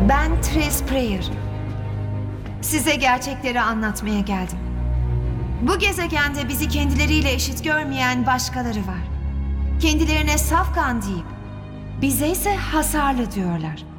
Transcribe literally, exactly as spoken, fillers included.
Ben Tris Prayer. Size gerçekleri anlatmaya geldim. Bu gezegende bizi kendileriyle eşit görmeyen başkaları var. Kendilerine safkan deyip bize ise hasarlı diyorlar.